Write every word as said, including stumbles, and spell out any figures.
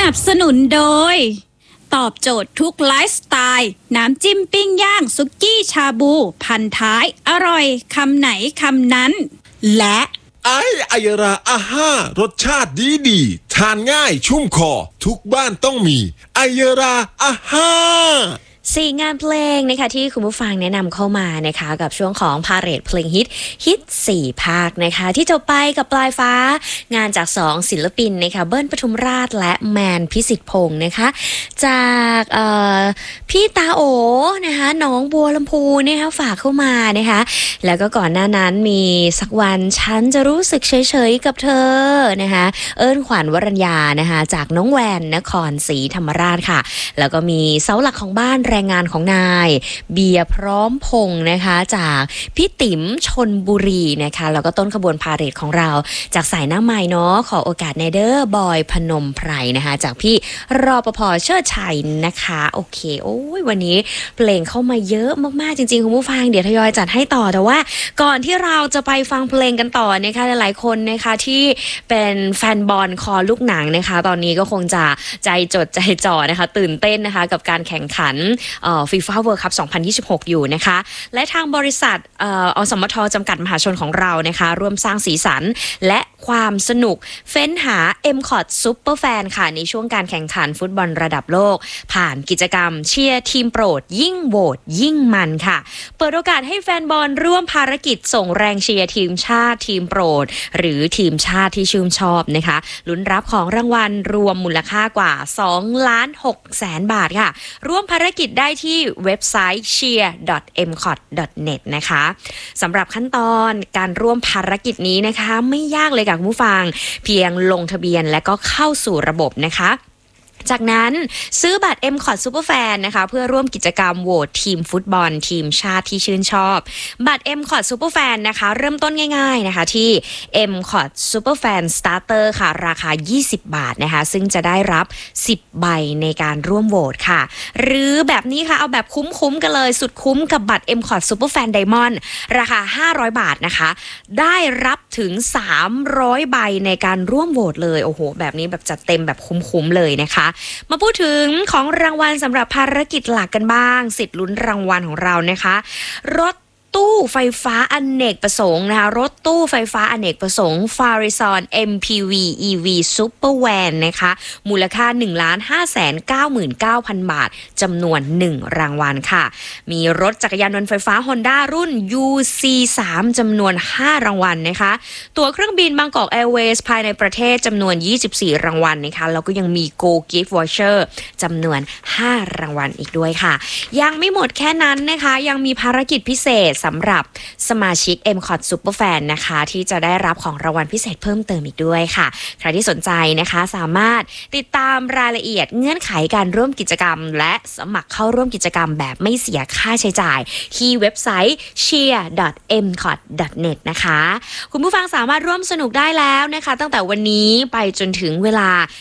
นับสนุนโดยตอบโจทย์ทุกไลฟ์สไตล์น้ำจิ้มปิ้งย่างสุกี้ชาบูพันท้ายอร่อยคำไหนคำนั้นและไอไอราอาห้ารสชาติดีดีทานง่ายชุ่มคอทุกบ้านต้องมีไอราอาห้าสี่งานเพลงนะคะที่คุณผู้ฟังแนะนำเข้ามานะคะกับช่วงของพาเหรดเพลงฮิตฮิตสี่ภาคนะคะที่จบไปกับปลายฟ้างานจากสองศิลปินนะคะเบิ้ลปทุมราชและแมนพิสิทธิ์พงศ์นะคะจากพี่ตาโอนะคะน้องบัวลำพูนะคะฝากเข้ามานะคะแล้วก็ก่อนหน้านั้นมีสักวันฉันจะรู้สึกเฉยๆกับเธอนะคะเอิ้นขวัญวรัญญานะคะจากน้องแวนนครศรีธรรมราชค่ะแล้วก็มีเสาหลักของบ้านแรงงานของนายเบียร์พร้อมพงษ์นะคะจากพี่ติ๋มชนบุรีนะคะแล้วก็ต้นขบวนพาเหรดของเราจากสายหน้าใหม่เนาะขอโอกาสในเดอร์บอยพนมไพรนะคะจากพี่รปภเชิดชัยนะคะโอเคโอ้ยวันนี้เพลงเข้ามาเยอะมากๆจริงๆคุณผู้ฟังเดี๋ยวทยอยจัดให้ต่อแต่ว่าก่อนที่เราจะไปฟังเพลงกันต่อนะคะหลายๆคนนะคะที่เป็นแฟนบอลคอลูกหนังนะคะตอนนี้ก็คงจะใจจดใจจ่อนะคะตื่นเต้นนะคะกับการแข่งขันฟีฟ่าเวิลด์คัพสองพันยี่สิบหกอยู่นะคะและทางบริษัทเอ่ออสมทจำกัดมหาชนของเรานะคะร่วมสร้างสีสันและความสนุกเฟ้นหา เอ็ม คอท Super Fan ค่ะในช่วงการแข่งขันฟุตบอลระดับโลกผ่านกิจกรรมเชียร์ทีมโปรดยิ่งโหวตยิ่งมันค่ะเปิดโอกาสให้แฟนบอลร่วมภารกิจส่งแรงเชียร์ทีมชาติทีมโปรดหรือทีมชาติที่ชื่นชอบนะคะลุ้นรับของรางวัลรวมมูลค่ากว่าสองล้านหกแสนบาทค่ะร่วมภารกิจได้ที่เว็บไซต์ เชียร์ ดอท เอ็ม คอท ดอท เน็ต นะคะสำหรับขั้นตอนการร่วมภารกิจนี้นะคะไม่ยากเลยค่ะคุณผู้ฟังเพียงลงทะเบียนและก็เข้าสู่ระบบนะคะจากนั้นซื้อบัตร เอ็ม คอท Super Fan นะคะเพื่อร่วมกิจกรรมโหวตทีมฟุตบอลทีมชาติที่ชื่นชอบบัตร เอ็ม คอท Super Fan นะคะเริ่มต้นง่ายๆนะคะที่ เอ็ม คอท Super Fan Starter ค่ะราคายี่สิบบาทนะคะซึ่งจะได้รับสิบใบในการร่วมโหวตค่ะหรือแบบนี้ค่ะเอาแบบคุ้มๆกันเลยสุดคุ้มกับบัตร เอ็ม คอท Super Fan Diamond ราคาห้าร้อยบาทนะคะได้รับถึงสามร้อยใบในการร่วมโหวตเลยโอ้โหแบบนี้แบบจัดเต็มแบบคุ้มๆเลยนะคะมาพูดถึงของรางวัลสำหรับภารกิจหลักกันบ้างสิทธิ์ลุ้นรางวัลของเรานะคะรถตู้ไฟฟ้าอเนกประสงค์นะคะรถตู้ไฟฟ้าอเนกประสงค์ Farizon เอ็ม พี วี อี วี Super Van นะคะมูลค่า หนึ่งล้านห้าแสนเก้าหมื่นเก้าพัน บาทจำนวนหนึ่งรางวัลค่ะมีรถจักรยานยนต์ไฟฟ้า Honda รุ่น ยู ซี สาม จำนวนห้ารางวัลนะคะตั๋วเครื่องบินบางกอกแอร์เวย์ภายในประเทศจำนวนยี่สิบสี่รางวัลนะคะแล้วก็ยังมี Go Gift Voucher จำนวนห้ารางวัลอีกด้วยค่ะยังไม่หมดแค่นั้นนะคะยังมีภารกิจพิเศษสำหรับสมาชิก เอ็ม คอท Super Fan นะคะที่จะได้รับของรางวัลพิเศษเพิ่มเติมอีกด้วยค่ะใครที่สนใจนะคะสามารถติดตามรายละเอียดเงื่อนไขการร่วมกิจกรรมและสมัครเข้าร่วมกิจกรรมแบบไม่เสียค่าใช้จ่ายที่เว็บไซต์ เชียร์ ดอท เอ็ม คอท ดอท เน็ต นะคะคุณผู้ฟังสามารถร่วมสนุกได้แล้วนะคะตั้งแต่วันนี้ไปจนถึงเวลา